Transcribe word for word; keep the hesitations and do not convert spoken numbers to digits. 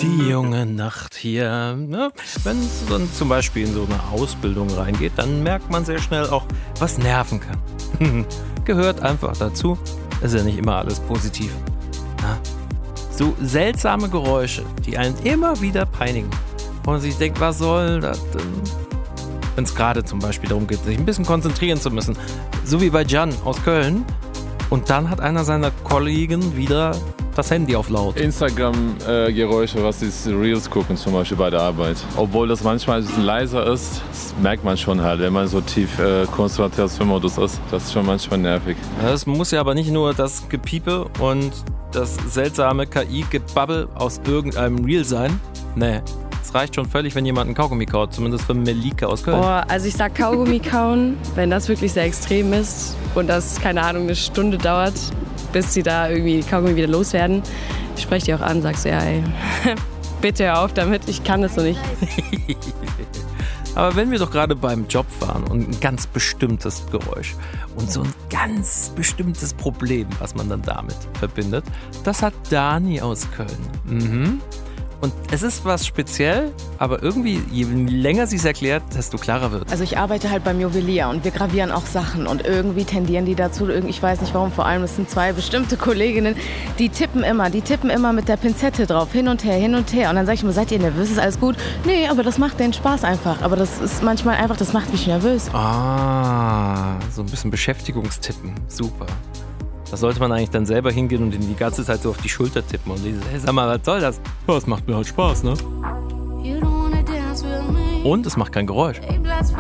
Die junge Nacht hier. Ne? Wenn es dann zum Beispiel in so eine Ausbildung reingeht, dann merkt man sehr schnell auch, was nerven kann. Gehört einfach dazu. Ist ja nicht immer alles positiv. Na? So seltsame Geräusche, die einen immer wieder peinigen. Und man sich denkt, was soll das denn? Wenn es gerade zum Beispiel darum geht, sich ein bisschen konzentrieren zu müssen. So wie bei Jan aus Köln. Und dann hat einer seiner Kollegen wieder das Handy auf laut. Instagram-Geräusche, was ist Reels gucken zum Beispiel bei der Arbeit. Obwohl das manchmal ein bisschen leiser ist, das merkt man schon halt, wenn man so tief äh, Konzentrationsmodus ist. Das ist schon manchmal nervig. Es muss ja aber nicht nur das Gepiepe und das seltsame K I-Gebabbel aus irgendeinem Reel sein. Nee. Es reicht schon völlig, wenn jemand einen Kaugummi kaut, zumindest für Melike aus Köln. Oh, also ich sag Kaugummi kauen, wenn das wirklich sehr extrem ist und das, keine Ahnung, eine Stunde dauert, bis sie da irgendwie Kaugummi wieder loswerden. Ich spreche die auch an, sagst du, ja ey, bitte hör auf damit, ich kann das so nicht. Aber wenn wir doch gerade beim Job waren und ein ganz bestimmtes Geräusch und so ein ganz bestimmtes Problem, was man dann damit verbindet, das hat Dani aus Köln. Mhm. Und es ist was speziell, aber irgendwie, je länger sie es erklärt, desto klarer wird. Also ich arbeite halt beim Juwelier und wir gravieren auch Sachen und irgendwie tendieren die dazu, ich weiß nicht warum, vor allem es sind zwei bestimmte Kolleginnen, die tippen immer, die tippen immer mit der Pinzette drauf, hin und her, hin und her. Und dann sage ich mir, seid ihr nervös, ist alles gut? Nee, aber das macht den Spaß einfach. Aber das ist manchmal einfach, das macht mich nervös. Ah, so ein bisschen Beschäftigungstippen, super. Da sollte man eigentlich dann selber hingehen und ihn die ganze Zeit so auf die Schulter tippen und dieses, hey, sag mal, was soll das? Ja, das macht mir halt Spaß, ne? Und es macht kein Geräusch.